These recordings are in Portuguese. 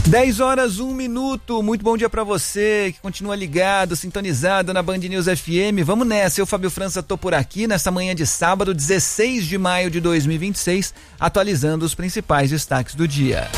10h01. Muito bom dia pra você que continua ligado, sintonizado na Band News FM. Vamos nessa, eu, Fábio França, tô por aqui nessa manhã de sábado, 16 de maio de 2026, atualizando os principais destaques do dia.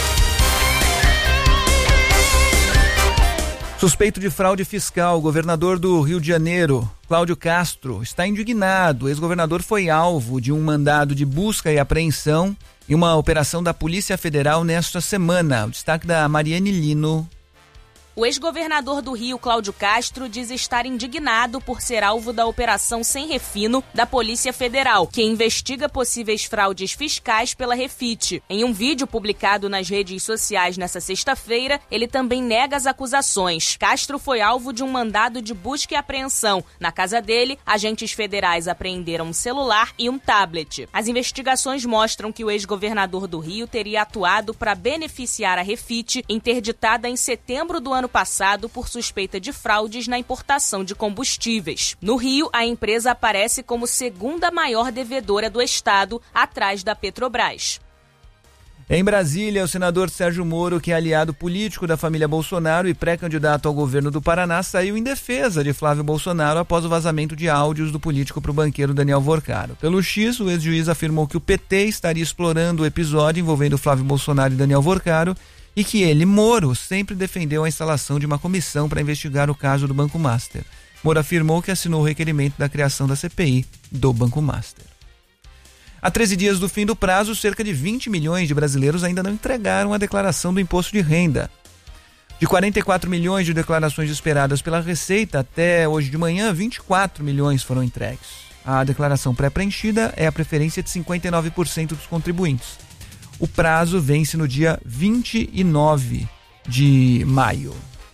Suspeito de fraude fiscal, o governador do Rio de Janeiro, Cláudio Castro, está indignado. O ex-governador foi alvo de um mandado de busca e apreensão em uma operação da Polícia Federal nesta semana. O destaque da Mariane Lino. O ex-governador do Rio, Cláudio Castro, diz estar indignado por ser alvo da Operação Sem Refino da Polícia Federal, que investiga possíveis fraudes fiscais pela Refit. Em um vídeo publicado nas redes sociais nesta sexta-feira, ele também nega as acusações. Castro foi alvo de um mandado de busca e apreensão. Na casa dele, agentes federais apreenderam um celular e um tablet. As investigações mostram que o ex-governador do Rio teria atuado para beneficiar a Refit, interditada em setembro do ano passado por suspeita de fraudes na importação de combustíveis. No Rio, a empresa aparece como segunda maior devedora do estado, atrás da Petrobras. Em Brasília, o senador Sérgio Moro, que é aliado político da família Bolsonaro e pré-candidato ao governo do Paraná, saiu em defesa de Flávio Bolsonaro após o vazamento de áudios do político para o banqueiro Daniel Vorcaro. Pelo X, o ex-juiz afirmou que o PT estaria explorando o episódio envolvendo Flávio Bolsonaro e Daniel Vorcaro e que ele, Moro, sempre defendeu a instalação de uma comissão para investigar o caso do Banco Master. Moro afirmou que assinou o requerimento da criação da CPI do Banco Master. Há 13 dias do fim do prazo, cerca de 20 milhões de brasileiros ainda não entregaram a declaração do imposto de renda. De 44 milhões de declarações esperadas pela Receita, até hoje de manhã, 24 milhões foram entregues. A declaração pré-preenchida é a preferência de 59% dos contribuintes. O prazo vence no dia 29 de maio.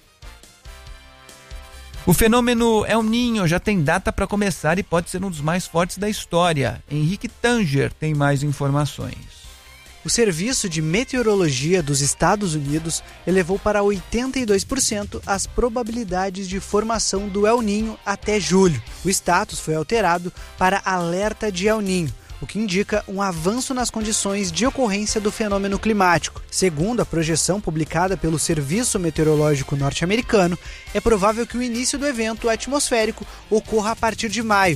O fenômeno El Niño já tem data para começar e pode ser um dos mais fortes da história. Henrique Tanger tem mais informações. O Serviço de Meteorologia dos Estados Unidos elevou para 82% as probabilidades de formação do El Niño até julho. O status foi alterado para alerta de El Niño, o que indica um avanço nas condições de ocorrência do fenômeno climático. Segundo a projeção publicada pelo Serviço Meteorológico norte-americano, é provável que o início do evento atmosférico ocorra a partir de maio,